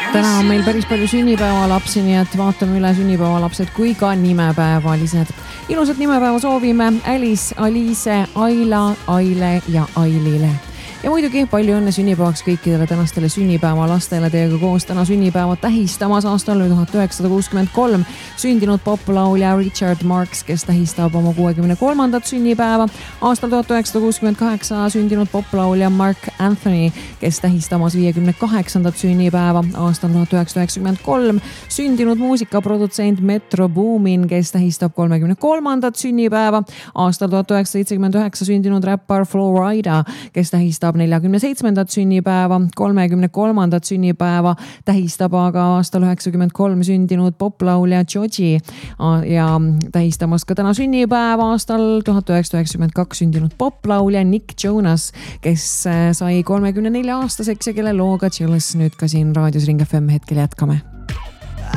Täna on meil päris palju sünnipäevalapsi, nii et vaatame üle sünnipäevalapsed kui ka nimepäevalised. Ilusat nimepäeva soovime Alice, Aliise, Aila, Aile ja Ailile. Ja muidugi palju õnne sünnipäevaks kõikidele tänastele sünnipäevalastele teiega koos täna sünnipäeva tähistamas aastal 1963 sündinud poplaulja Richard Marx, kes tähistab oma 63. sünnipäeva. Aastal 1968 sündinud poplaulja Mark Anthony, kes tähistamas 58. sünnipäeva. Aastal 1993 sündinud muusikaprodutsent Metro Boomin, kes tähistab 33. sünnipäeva. Aastal 1979 sündinud räppar Flo Rida, kes tähistab 47. sünnipäeva, 33. sünnipäeva tähistab aga aastal 93 sündinud poplaulja Joji ja tähistamas ka täna sünnipäeva aastal 1992 sündinud poplaulja Nick Jonas, kes sai 34-aastaseks ja kelle looga Chillis nüüd ka siin raadios Ring FM hetkel jätkame.